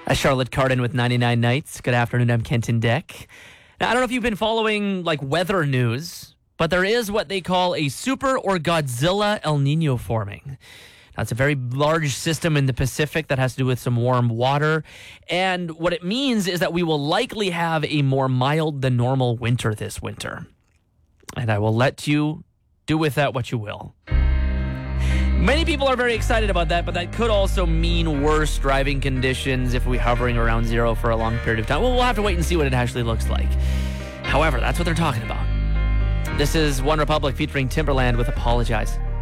Charlotte Cardin with 99 Nights. Good afternoon, I'm Kenton Deck. Now, I don't know if you've been following weather news, but there is what they call a super or Godzilla El Nino forming. Now, it's a very large system in the Pacific that has to do with some warm water. And what it means is that we will likely have a more mild than normal winter this winter. And I will let you do with that what you will. Many people are very excited about that, but that could also mean worse driving conditions if we're hovering around zero for a long period of time. Well, we'll have to wait and see what it actually looks like. However, that's what they're talking about. This is One Republic featuring Timberland with Apologize.